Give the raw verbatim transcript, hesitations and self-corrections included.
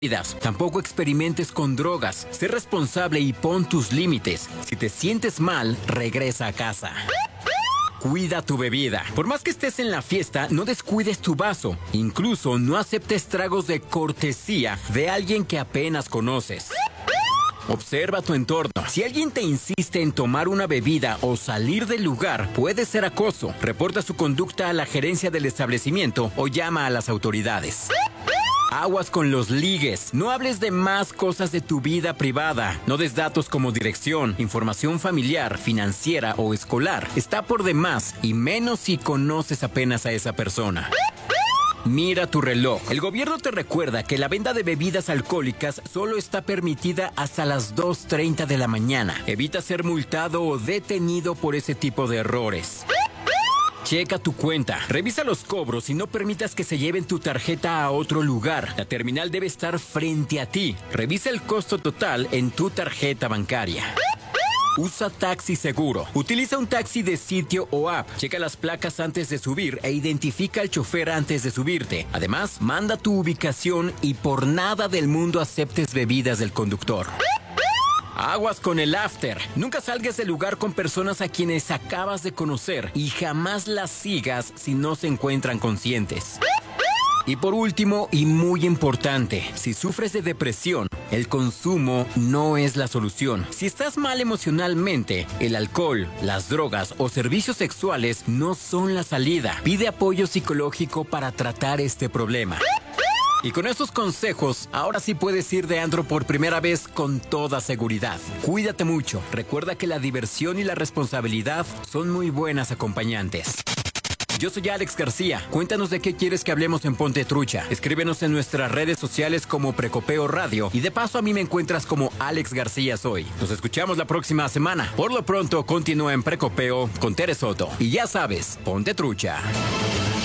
Tampoco experimentes con drogas. Sé responsable y pon tus límites. Si te sientes mal, regresa a casa. Cuida tu bebida. Por más que estés en la fiesta, no descuides tu vaso. Incluso no aceptes tragos de cortesía de alguien que apenas conoces. Observa tu entorno. Si alguien te insiste en tomar una bebida o salir del lugar, puede ser acoso. Reporta su conducta a la gerencia del establecimiento o llama a las autoridades. Aguas con los ligues. No hables de más cosas de tu vida privada. No des datos como dirección, información familiar, financiera o escolar. Está por demás, y menos si conoces apenas a esa persona. Mira tu reloj. El gobierno te recuerda que la venta de bebidas alcohólicas solo está permitida hasta las dos treinta de la mañana. Evita ser multado o detenido por ese tipo de errores. Checa tu cuenta, revisa los cobros y no permitas que se lleven tu tarjeta a otro lugar. La terminal debe estar frente a ti. Revisa el costo total en tu tarjeta bancaria. Usa taxi seguro. Utiliza un taxi de sitio o app. Checa las placas antes de subir e identifica al chofer antes de subirte. Además, manda tu ubicación y por nada del mundo aceptes bebidas del conductor. Aguas con el after. Nunca salgas del lugar con personas a quienes acabas de conocer y jamás las sigas si no se encuentran conscientes. Y por último, y muy importante, si sufres de depresión, el consumo no es la solución. Si estás mal emocionalmente, el alcohol, las drogas o servicios sexuales no son la salida. Pide apoyo psicológico para tratar este problema. Y con estos consejos, ahora sí puedes ir de antro por primera vez con toda seguridad. Cuídate mucho. Recuerda que la diversión y la responsabilidad son muy buenas acompañantes. Yo soy Alex García. Cuéntanos de qué quieres que hablemos en Ponte Trucha. Escríbenos en nuestras redes sociales como Precopeo Radio. Y de paso a mí me encuentras como Alex García Soy. Nos escuchamos la próxima semana. Por lo pronto, continúa en Precopeo con Tere Soto. Y ya sabes, Ponte Trucha.